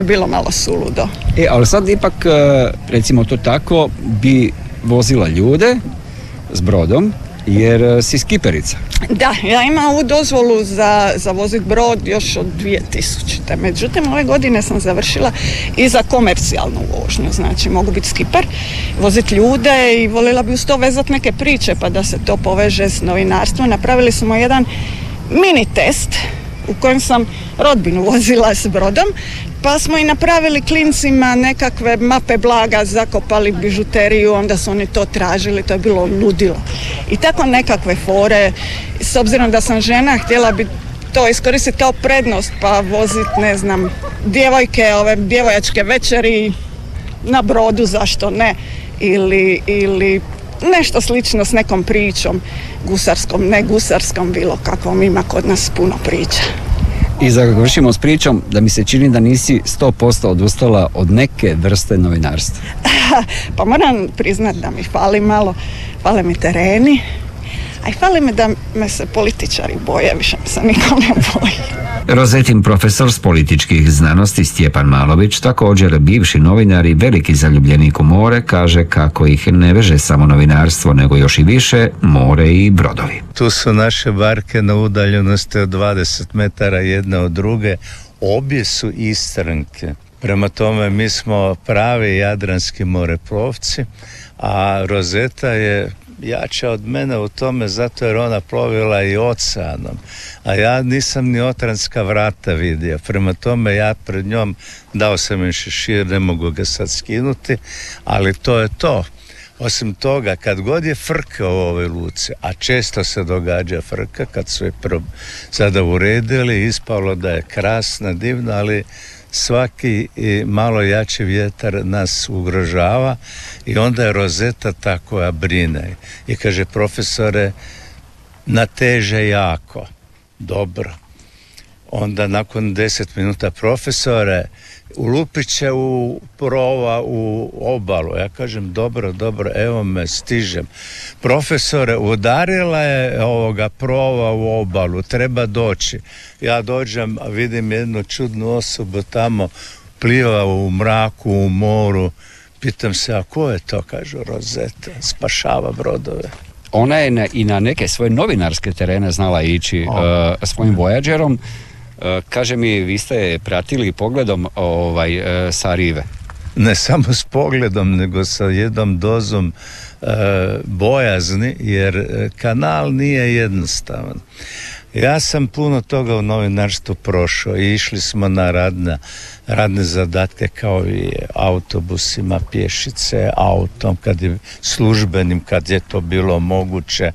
Bilo malo suludo. Ali sad ipak, recimo to tako, bi vozila ljude s brodom, jer si skiperica. Da, ja imam ovu dozvolu za vozit brod još od 2000. Međutim, ove godine sam završila i za komercijalnu vožnju. Znači, mogu biti skiper, vozit ljude i voljela bi uz to vezat neke priče, pa da se to poveže s novinarstvom. Napravili smo jedan mini test u kojem sam rodbinu vozila s brodom, pa smo i napravili klincima nekakve mape blaga, zakopali bižuteriju, onda su oni to tražili, to je bilo ludilo. I tako nekakve fore, s obzirom da sam žena, htjela bi to iskoristiti kao prednost, pa vozit, ne znam, djevojke, ove djevojačke večeri na brodu, zašto ne, ili nešto slično s nekom pričom, gusarskom, ne gusarskom, bilo kakvom, ima kod nas puno priča. I završimo s pričom da mi se čini da nisi 100% odustala od neke vrste novinarstva. Pa moram priznat da mi fali malo, fale mi tereni, a i fali mi da me se političari boje, više me se niko ne boji. Rozetin profesor s političkih znanosti Stjepan Malović, također bivši novinar i veliki zaljubljenik u more, kaže kako ih ne veže samo novinarstvo, nego još i više more i brodovi. Tu su naše barke na udaljenosti od 20 metara jedna od druge, obje su istrnke. Prema tome mi smo pravi jadranski moreplovci, a Rozeta je jača od mene u tome zato jer ona plovila i oceanom, a ja nisam ni Otranska vrata vidio, prema tome ja pred njom dao sam im šešir, ne mogu ga sad skinuti, ali to je to. Osim toga, kad god je frka u ovoj luci, a često se događa frka, kad su je sada uredili, ispalo da je krasna, divna, ali svaki malo jači vjetar nas ugrožava i onda je Rozeta ta koja brine. I kaže, profesore, nateže jako. Dobro. Onda nakon 10 minuta, profesore, ulupit će u prova u obalu. Ja kažem, dobro, evo me, stižem. Profesore, udarila je ovoga prova u obalu, treba doći. Ja dođem, vidim jednu čudnu osobu tamo, pliva u mraku, u moru. Pitam se, a ko je to? Kažu, Rozeta, spašava brodove. Ona je i na neke svoje novinarske terene znala ići svojim Voyagerom. Kaže mi, vi ste pratili pogledom sa rive? Ne samo s pogledom, nego sa jednom dozom bojazni, jer kanal nije jednostavan. Ja sam puno toga u novinarstvu prošao i išli smo na radne zadatke kao i autobusima, pješice, autom, službenim, kad je to bilo moguće,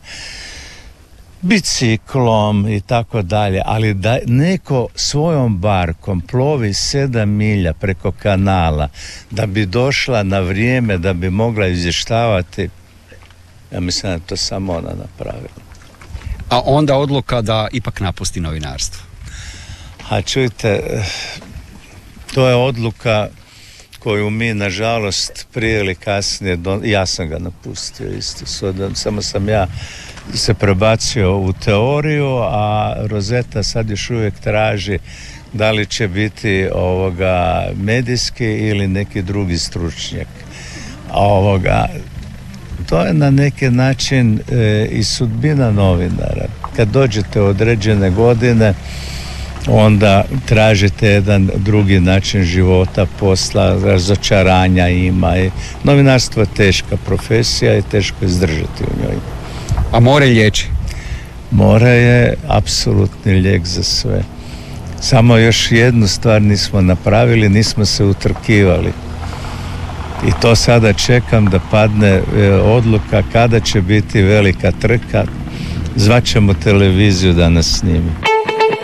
biciklom i tako dalje, ali da neko svojom barkom plovi 7 milja preko kanala da bi došla na vrijeme, da bi mogla izvještavati, ja mislim da je to samo ona napravila. A onda odluka da ipak napusti novinarstvo? A čujte, to je odluka koju mi, nažalost, prije ili kasnije, ja sam ga napustio isto, samo sam ja se prebacio u teoriju, a Rozeta sad još uvijek traži da li će biti medijski ili neki drugi stručnjak. To je na neki način i sudbina novinara. Kad dođete u određene godine, onda tražite jedan drugi način života, posla, razočaranja ima. I novinarstvo je teška profesija i teško je izdržati u njoj. A more liječi? More je apsolutni lijek za sve. Samo još jednu stvar nismo napravili, nismo se utrkivali. I to sada čekam da padne odluka kada će biti velika trka. Zvaćemo televiziju da nas snimi.